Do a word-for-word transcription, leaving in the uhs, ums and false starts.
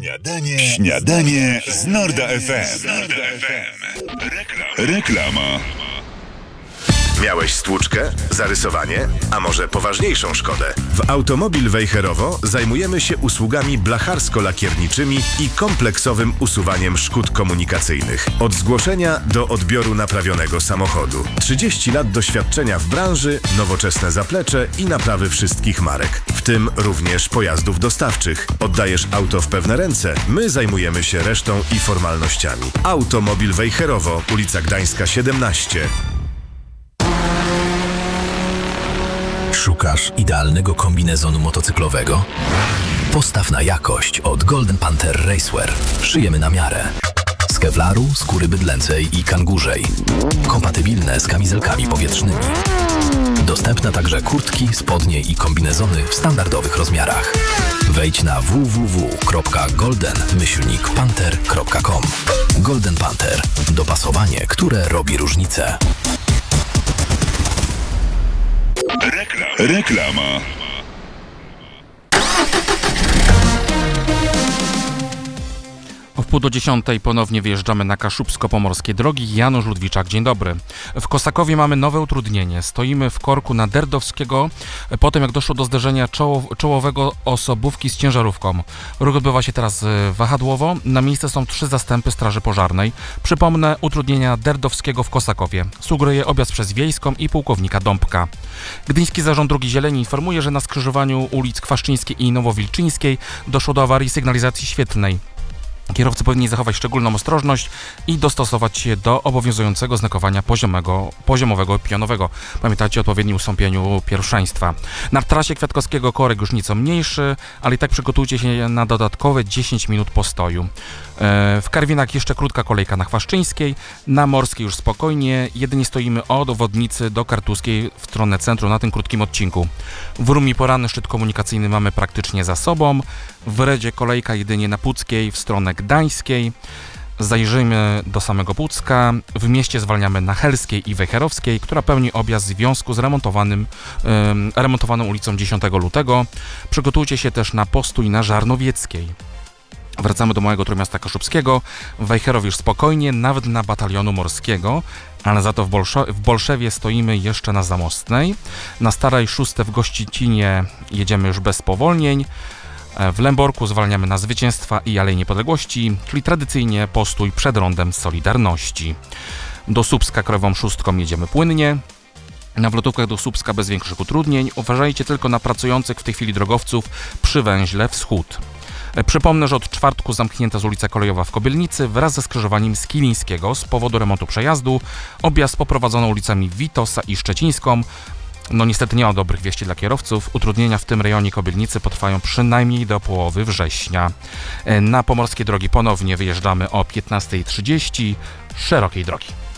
Śniadanie, śniadanie z Norda F M. Norda F M. Reklama. Reklama. Miałeś stłuczkę, zarysowanie, a może poważniejszą szkodę? W Automobil Wejherowo zajmujemy się usługami blacharsko-lakierniczymi i kompleksowym usuwaniem szkód komunikacyjnych. Od zgłoszenia do odbioru naprawionego samochodu. trzydzieści lat doświadczenia w branży, nowoczesne zaplecze i naprawy wszystkich marek. W tym również pojazdów dostawczych. Oddajesz auto w pewne ręce, my zajmujemy się resztą i formalnościami. Automobil Wejherowo, ulica Gdańska siedemnaście. Szukasz idealnego kombinezonu motocyklowego? Postaw na jakość od Golden Panther Racewear. Szyjemy na miarę. Z kevlaru, skóry bydlęcej i kangurzej. Kompatybilne z kamizelkami powietrznymi. Dostępne także kurtki, spodnie i kombinezony w standardowych rozmiarach. Wejdź na w w w kropka golden panther kropka com. Golden Panther. Dopasowanie, które robi różnicę. Reklama. Reklama. W pół do dziesiątej ponownie wyjeżdżamy na Kaszubsko-Pomorskie Drogi. Janusz Ludwiczak, dzień dobry. W Kosakowie mamy nowe utrudnienie. Stoimy w korku na Derdowskiego, po tym jak doszło do zderzenia czołow czołowego osobówki z ciężarówką. Ruch odbywa się teraz wahadłowo. Na miejsce są trzy zastępy Straży Pożarnej. Przypomnę, utrudnienia Derdowskiego w Kosakowie. Sugeruje objazd przez Wiejską i pułkownika Dąbka. Gdyński Zarząd Dróg Zieleni informuje, że na skrzyżowaniu ulic Kwaszczyńskiej i Nowowilczyńskiej doszło do awarii sygnalizacji świetlnej. Kierowcy powinni zachować szczególną ostrożność i dostosować się do obowiązującego znakowania poziomego, poziomowego i pionowego. Pamiętajcie o odpowiednim ustąpieniu pierwszeństwa. Na trasie Kwiatkowskiego korek już nieco mniejszy, ale i tak przygotujcie się na dodatkowe dziesięć minut postoju. W Karwinach jeszcze krótka kolejka na Chwaszczyńskiej, na Morskiej już spokojnie, jedynie stoimy od obwodnicy do Kartuskiej w stronę centrum na tym krótkim odcinku. W Rumi poranny szczyt komunikacyjny mamy praktycznie za sobą, w Redzie kolejka jedynie na Puckiej w stronę Gdańskiej. Zajrzyjmy do samego Pucka. W mieście zwalniamy na Helskiej i Wejherowskiej, która pełni objazd w związku z remontowanym, yy, remontowaną ulicą dziesiątego lutego. Przygotujcie się też na postój na Żarnowieckiej. Wracamy do małego Trójmiasta Kaszubskiego. W Wejherowie już spokojnie, nawet na Batalionu Morskiego, ale za to w, Bolszo- w Bolszewie stoimy jeszcze na Zamostnej. Na Starej Szóste w Gościcinie jedziemy już bez spowolnień. W Lęborku zwalniamy na Zwycięstwa i Alei Niepodległości, czyli tradycyjnie postój przed rondem Solidarności. Do Słupska Krajową Szóstką jedziemy płynnie. Na wlotówkach do Słupska bez większych utrudnień. Uważajcie tylko na pracujących w tej chwili drogowców przy węźle Wschód. Przypomnę, że od czwartku zamknięta jest ulica Kolejowa w Kobielnicy wraz ze skrzyżowaniem Skilińskiego z powodu remontu przejazdu. Objazd poprowadzono ulicami Witosa i Szczecińską. No niestety nie ma dobrych wieści dla kierowców. Utrudnienia w tym rejonie Kobielnicy potrwają przynajmniej do połowy września. Na Pomorskie Drogi ponownie wyjeżdżamy o piętnasta trzydzieści szerokiej drogi.